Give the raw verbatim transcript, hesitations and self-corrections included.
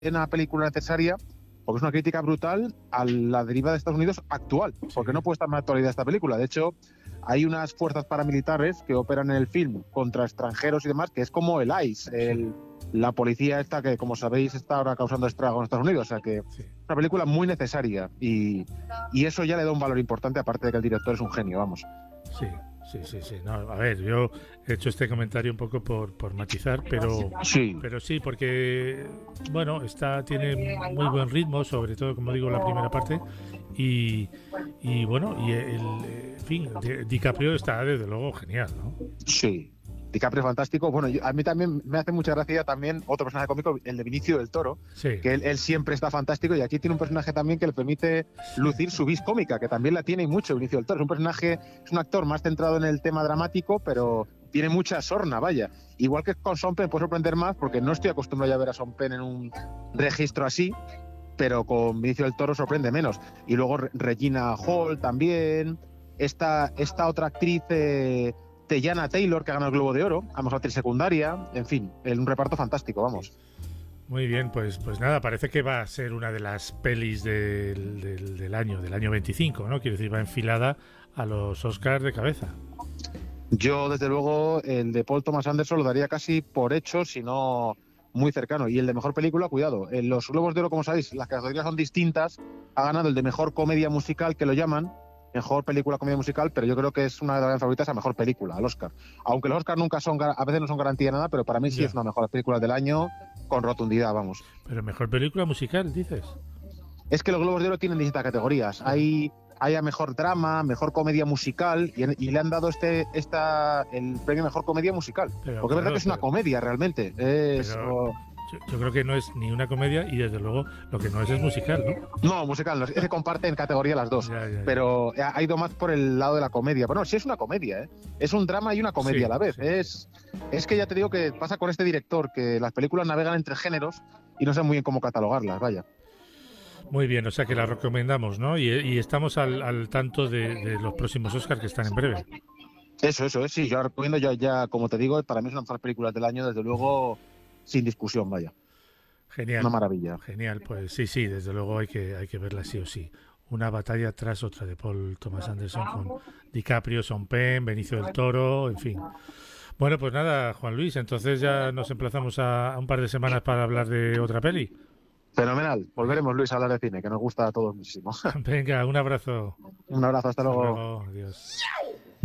una película necesaria porque es una crítica brutal a la deriva de Estados Unidos actual, porque no puede estar en la actualidad esta película. De hecho, hay unas fuerzas paramilitares que operan en el film contra extranjeros y demás, que es como el I C E, el, la policía esta que, como sabéis, está ahora causando estragos en Estados Unidos. O sea que es Sí. una película muy necesaria y, y eso ya le da un valor importante, aparte de que el director es un genio, vamos. Sí, sí, sí, sí. No, a ver, yo he hecho este comentario un poco por, por matizar, pero Sí. pero sí, porque bueno, está tiene muy buen ritmo, sobre todo, como digo, la primera parte y, y bueno, y el, en fin, Di- DiCaprio está desde luego genial, ¿no? Sí, DiCaprio es fantástico. Bueno, yo- a mí también me hace mucha gracia también otro personaje cómico, el de Benicio del Toro, Sí. que él, él siempre está fantástico y aquí tiene un personaje también que le permite lucir su vis cómica, que también la tiene y mucho Benicio del Toro. Es un personaje, es un actor más centrado en el tema dramático, pero tiene mucha sorna, vaya. Igual que con Sean Penn puede sorprender más, porque no estoy acostumbrado ya a ver a Sean Penn en un registro así, pero con Benicio del Toro sorprende menos. Y luego Re- Regina Hall también, esta, esta otra actriz, eh, Teyana Taylor, que ha ganado el Globo de Oro, a mejor actriz secundaria, en fin, el- un reparto fantástico, vamos. Muy bien, pues pues nada, parece que va a ser una de las pelis del, del, del año, del año veinticinco, ¿no? Quiero decir, va enfilada a los Oscars de cabeza. Yo, desde luego, el de Paul Thomas Anderson lo daría casi por hecho, si no muy cercano. Y el de mejor película, cuidado, en los Globos de Oro, como sabéis, las categorías son distintas. Ha ganado el de mejor comedia musical, que lo llaman, mejor película comedia musical, pero yo creo que es una de las favoritas a mejor película, al Oscar. Aunque los Oscars nunca son, gar- a veces no son garantía de nada, pero para mí sí Ya. es una de las mejores películas del año, con rotundidad, vamos. Pero mejor película musical, dices. Es que los Globos de Oro tienen distintas categorías. Hay, hay a mejor drama, mejor comedia musical, y, y le han dado este esta el premio mejor comedia musical. Pero, Porque es verdad claro, que es una pero- comedia realmente. Es, pero- o- Yo, yo creo que no es ni una comedia y desde luego lo que no es es musical, ¿no? no, musical, no, es que se comparten categoría las dos. Ya, ya, ya. Pero ha ha ido más por el lado de la comedia. Bueno, sí es una comedia, ¿eh? Es un drama y una comedia Sí, a la vez. sí, es, es que ya te digo que pasa con este director, que las películas navegan entre géneros y no sé muy bien cómo catalogarlas, vaya. Muy bien, o sea que la recomendamos, ¿no? Y, y estamos al, al tanto de, de los próximos Oscars que están en breve. Eso, eso, es, sí, yo la recomiendo ya, ya, como te digo, para mí es una de las mejores películas del año, desde luego, sin discusión, vaya. Genial. Una maravilla. Genial, pues sí, sí, desde luego hay que, hay que verla sí o sí. Una batalla tras otra de Paul Thomas Anderson con DiCaprio, Sean Penn, Benicio del Toro, en fin. Bueno, pues nada, Juan Luis, entonces ya nos emplazamos a, a un par de semanas para hablar de otra peli. Fenomenal. Volveremos, Luis, a hablar de cine, que nos gusta a todos muchísimo. Venga, un abrazo. Un abrazo, hasta Hasta luego. luego, adiós.